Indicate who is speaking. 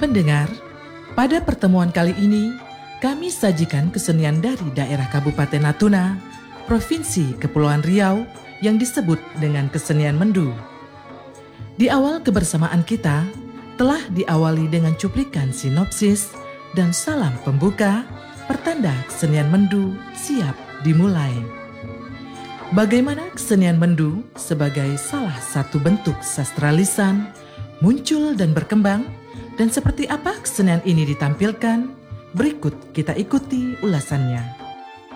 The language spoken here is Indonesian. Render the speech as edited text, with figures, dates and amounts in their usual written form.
Speaker 1: Pendengar, pada pertemuan kali ini, kami sajikan kesenian dari daerah Kabupaten Natuna, Provinsi Kepulauan Riau yang disebut dengan kesenian Mendu. Di awal kebersamaan kita, telah diawali dengan cuplikan sinopsis dan salam pembuka, pertanda kesenian Mendu siap dimulai. Bagaimana kesenian Mendu sebagai salah satu bentuk sastra lisan muncul dan berkembang, dan seperti apa kesenian ini ditampilkan? Berikut kita ikuti ulasannya.